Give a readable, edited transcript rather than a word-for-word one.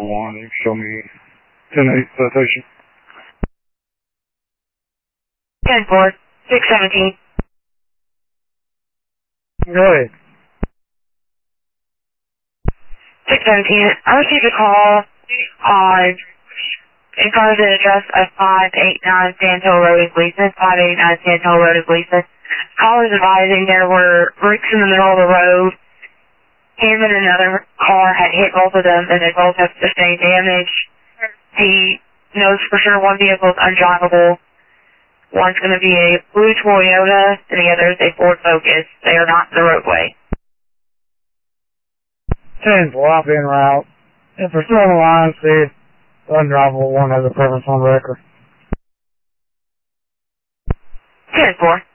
911. You can show me 10-8 citation. 10-4, 617. Go ahead. 617. I received a call on in front of the address of 589 Sandhill Road in Gleason. 589 Sandhill Road in Gleason. Call is advising there were bricks in the middle of the road. Him and another car had hit both of them, and they both have sustained damage. He knows for sure one vehicle is undrivable. One's going to be a blue Toyota, and the other is a Ford Focus. They are not in the roadway. 10-4, I'll be en route. If we're still on the line, see if the undrivable one has a presence on record. 10-4.